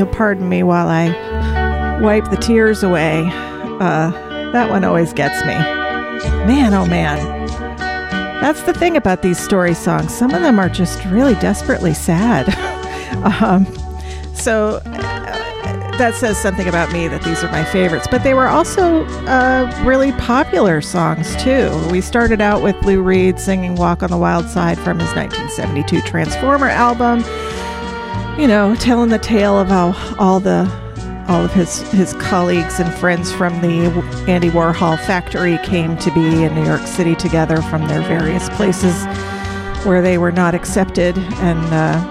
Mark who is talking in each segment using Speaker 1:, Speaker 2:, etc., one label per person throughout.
Speaker 1: you'll pardon me while I wipe the tears away. That one always gets me. Man, oh man. That's the thing about these story songs. Some of them are just really desperately sad. So that says something about me that these are my favorites. But they were also really popular songs, too. We started out with Lou Reed singing Walk on the Wild Side from his 1972 Transformer album. You know, telling the tale of how all of his colleagues and friends from the Andy Warhol factory came to be in New York City together from their various places where they were not accepted, and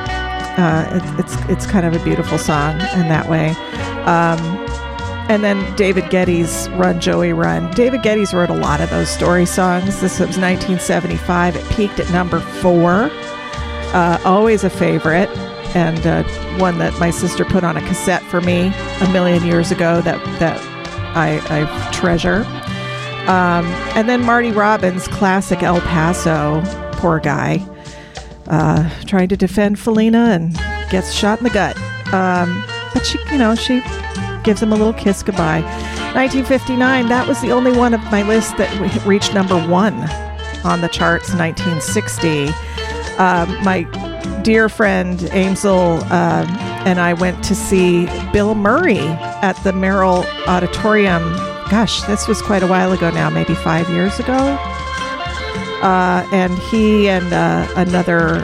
Speaker 1: it's kind of a beautiful song in that way. And then David Geddes' Run, Joey, Run. David Geddes wrote a lot of those story songs. This was 1975. It peaked at number 4. Always a favorite, and one that my sister put on a cassette for me a million years ago that I treasure. And then Marty Robbins' classic El Paso. Poor guy. Trying to defend Felina and gets shot in the gut. But she gives him a little kiss goodbye. 1959, that was the only one of my list that reached number 1 on the charts. 1960. My dear friend Amesel and I went to see Bill Murray at the Merrill Auditorium. Gosh, this was quite a while ago now, maybe 5 years ago. And he and another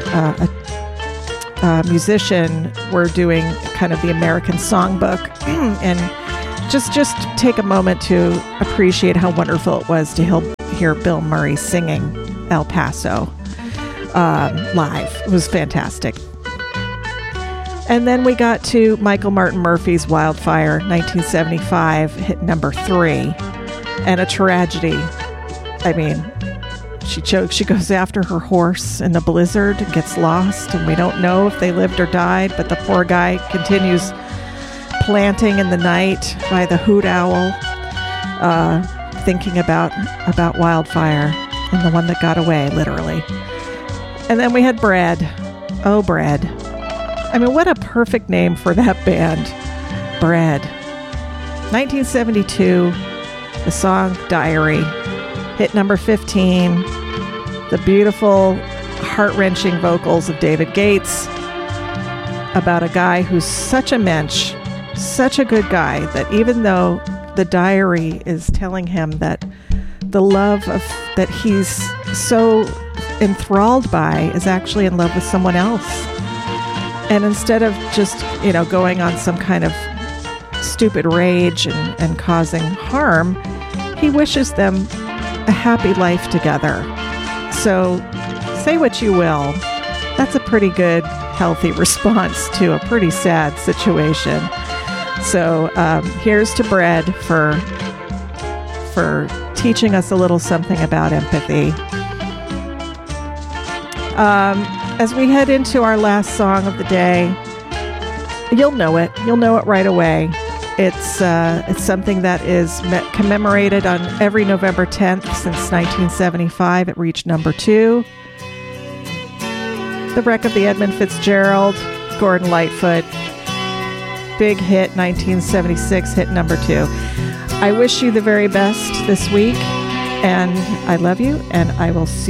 Speaker 1: musician were doing kind of the American Songbook, and just take a moment to appreciate how wonderful it was to hear Bill Murray singing El Paso live. It was fantastic. And then we got to Michael Martin Murphy's Wildfire, 1975, hit number 3, and a tragedy. I mean, she goes after her horse in the blizzard and gets lost, and we don't know if they lived or died, but the poor guy continues planting in the night by the hoot owl, thinking about Wildfire and the one that got away, literally. And then we had Bread. Oh, Bread. I mean, what a perfect name for that band. Bread. 1972, the song Diary hit number 15. The beautiful, heart-wrenching vocals of David Gates about a guy who's such a mensch, such a good guy, that even though the diary is telling him that the love that he's so enthralled by is actually in love with someone else. And instead of just, going on some kind of stupid rage and causing harm, he wishes them a happy life together. So say what you will, that's a pretty good, healthy response to a pretty sad situation. So here's to Bread for teaching us a little something about empathy. As we head into our last song of the day, you'll know it. You'll know it right away. It's something that is commemorated on every November 10th since 1975. It reached number 2. The Wreck of the Edmund Fitzgerald, Gordon Lightfoot. Big hit, 1976, hit number 2. I wish you the very best this week, and I love you, and I will see